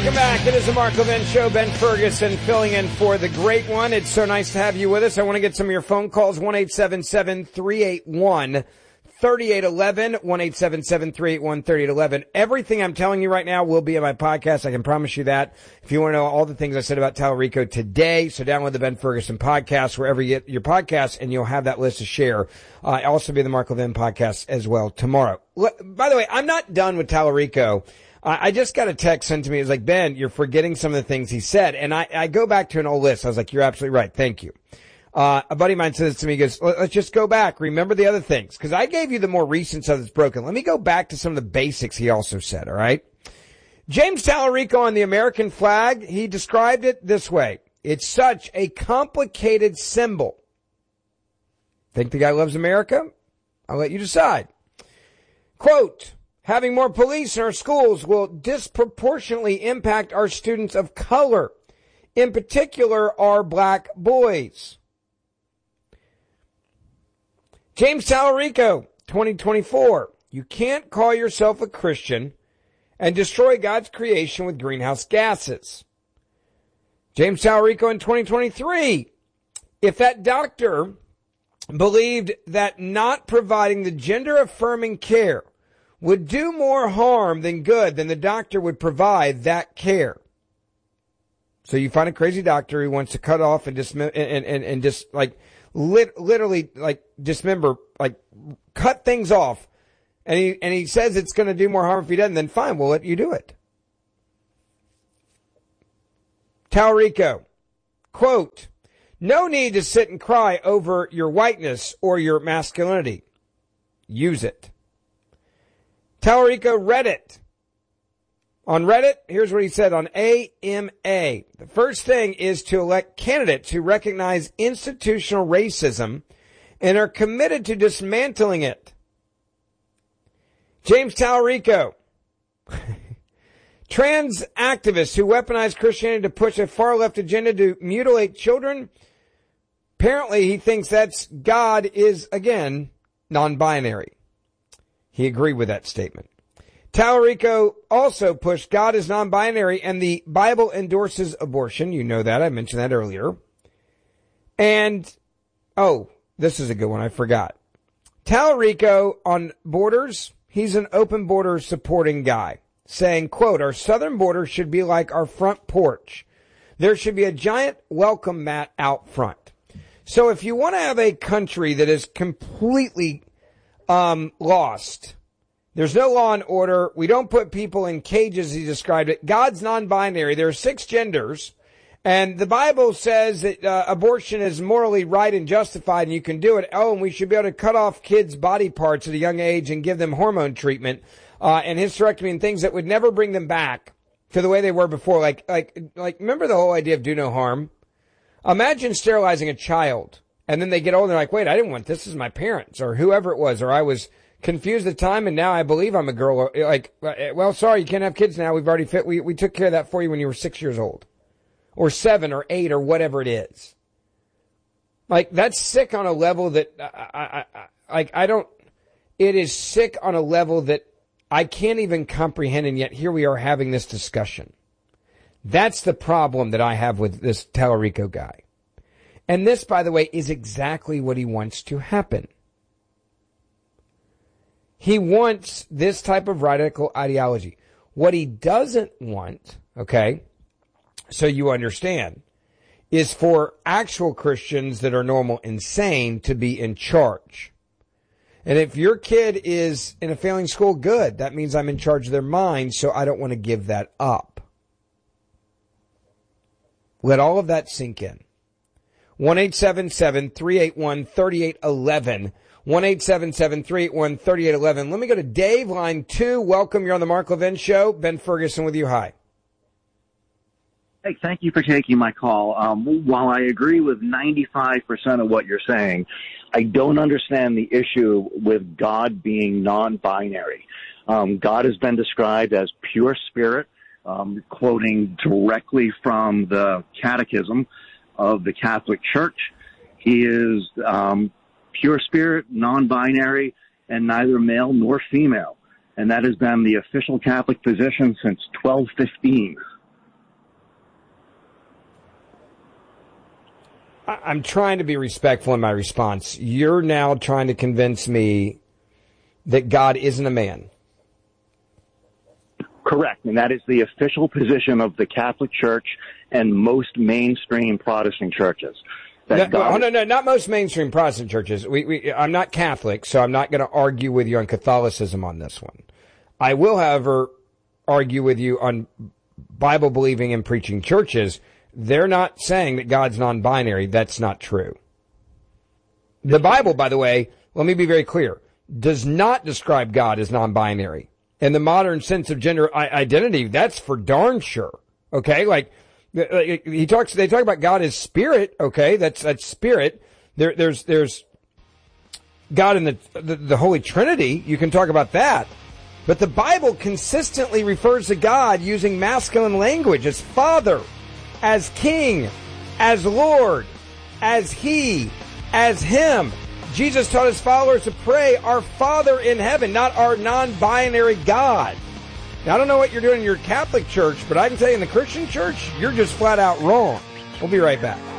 Welcome back. It is the Mark Levin Show. Ben Ferguson filling in for the great one. It's so nice to have you with us. I want to get some of your phone calls. 1-877-381-3811. 1-877-381-3811. Everything I'm telling you right now will be in my podcast. I can promise you that. If you want to know all the things I said about Tallarico today, so download the Ben Ferguson podcast wherever you get your podcasts, and you'll have that list to share. Also be the Mark Levin podcast as well tomorrow. By the way, I'm not done with Tallarico. I just got a text sent to me. It was like, Ben, you're forgetting some of the things he said. And I go back to an old list. I was like, you're absolutely right. Thank you. A buddy of mine said this to me. He goes, let's just go back. Remember the other things. Cause I gave you the more recent stuff that's broken. Let me go back to some of the basics he also said. All right. James Tallarico on the American flag, he described it this way. It's such a complicated symbol. Think the guy loves America? I'll let you decide. Quote, having more police in our schools will disproportionately impact our students of color, in particular our black boys. James Tallarico, 2024. You can't call yourself a Christian and destroy God's creation with greenhouse gases. James Tallarico in 2023. If that doctor believed that not providing the gender-affirming care would do more harm than good, then the doctor would provide that care. So you find a crazy doctor who wants to cut off and literally dismember, like cut things off, and he says it's going to do more harm if he doesn't. Then fine, we'll let you do it. Tallarico, quote, no need to sit and cry over your whiteness or your masculinity. Use it. Tallarico, Reddit. On Reddit, here's what he said on AMA. The first thing is to elect candidates who recognize institutional racism and are committed to dismantling it. James Tallarico. Trans activists who weaponize Christianity to push a far-left agenda to mutilate children. Apparently, he thinks that's God is, again, non-binary. He agreed with that statement. Tallarico also pushed God is non-binary and the Bible endorses abortion. You know that. I mentioned that earlier. And, this is a good one. I forgot. Tallarico on borders. He's an open border supporting guy saying, quote, our southern border should be like our front porch. There should be a giant welcome mat out front. So if you want to have a country that is completely lost, there's no law and order. We don't put people in cages, he described it. God's non-binary. There are 6 genders. And the Bible says that abortion is morally right and justified and you can do it. Oh, and we should be able to cut off kids' body parts at a young age and give them hormone treatment and hysterectomy and things that would never bring them back to the way they were before. Like remember the whole idea of do no harm? Imagine sterilizing a child and then they get old and they're like, wait, I didn't want this as my parents or whoever it was, or I was confused at the time and now I believe I'm a girl. Like, well, sorry, you can't have kids now. We've already we took care of that for you when you were 6 years old or 7 or 8 or whatever it is. Like, that's sick on a level that it is sick on a level that I can't even comprehend. And yet here we are having this discussion. That's the problem that I have with this Tallarico guy. And this, by the way, is exactly what he wants to happen. He wants this type of radical ideology. What he doesn't want, okay, so you understand, is for actual Christians that are normal and sane to be in charge. And if your kid is in a failing school, good. That means I'm in charge of their mind, so I don't want to give that up. Let all of that sink in. 1-877-381-3811. 1-877-381-3811. Let me go to Dave, line 2. Welcome. You're on the Mark Levin Show. Ben Ferguson with you. Hi. Hey, thank you for taking my call. While I agree with 95% of what you're saying, I don't understand the issue with God being non-binary. God has been described as pure spirit, quoting directly from the Catechism of the Catholic Church. He is pure spirit, non-binary, and neither male nor female. And that has been the official Catholic position since 1215. I'm trying to be respectful in my response. You're now trying to convince me that God isn't a man. Correct, and that is the official position of the Catholic Church and most mainstream Protestant churches. No, not most mainstream Protestant churches. I'm not Catholic, so I'm not going to argue with you on Catholicism on this one. I will, however, argue with you on Bible-believing and preaching churches. They're not saying that God's non-binary. That's not true. The Bible, by the way, let me be very clear, does not describe God as non-binary. In the modern sense of gender identity, that's for darn sure. Okay, they talk about God as spirit. Okay, that's spirit. There's God in the Holy Trinity. You can talk about that, but the Bible consistently refers to God using masculine language as Father, as King, as Lord, as He, as Him. Jesus taught His followers to pray, our Father in heaven, not our non-binary God. Now, I don't know what you're doing in your Catholic church, but I can tell you in the Christian church, you're just flat out wrong. We'll be right back.